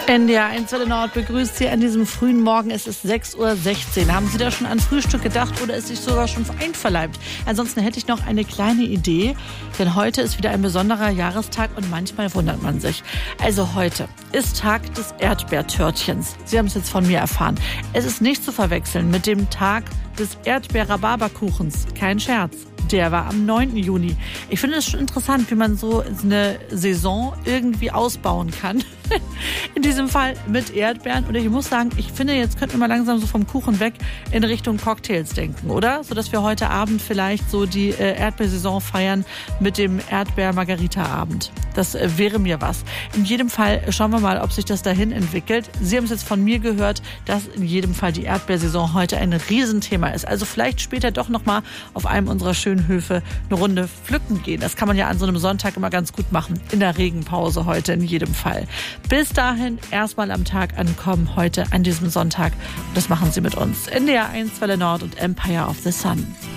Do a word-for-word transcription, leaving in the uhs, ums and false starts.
N D R eins Welle Nord begrüßt Sie an diesem frühen Morgen. Es ist sechs Uhr sechzehn. Haben Sie da schon an Frühstück gedacht oder ist sich sogar schon einverleibt? Ansonsten hätte ich noch eine kleine Idee, denn heute ist wieder ein besonderer Jahrestag und manchmal wundert man sich. Also heute ist Tag des Erdbeertörtchens. Sie haben es jetzt von mir erfahren. Es ist nicht zu verwechseln mit dem Tag des Erdbeer-Rhabarberkuchens. Kein Scherz. Der war am neunten Juni. Ich finde es schon interessant, wie man so eine Saison irgendwie ausbauen kann. In diesem Fall mit Erdbeeren. Und ich muss sagen, ich finde, jetzt könnten wir mal langsam so vom Kuchen weg in Richtung Cocktails denken, oder? Sodass wir heute Abend vielleicht so die äh, Erdbeersaison feiern mit dem Erdbeer-Margarita-Abend. Das äh, wäre mir was. In jedem Fall schauen wir mal, ob sich das dahin entwickelt. Sie haben es jetzt von mir gehört, dass in jedem Fall die Erdbeersaison heute ein Riesenthema ist. Also vielleicht später doch nochmal auf einem unserer schönen Höfe eine Runde pflücken gehen. Das kann man ja an so einem Sonntag immer ganz gut machen. In der Regenpause heute in jedem Fall. Bis dahin erstmal am Tag ankommen heute an diesem Sonntag. Und das machen Sie mit uns. N D R eins Welle Nord und Empire of the Sun.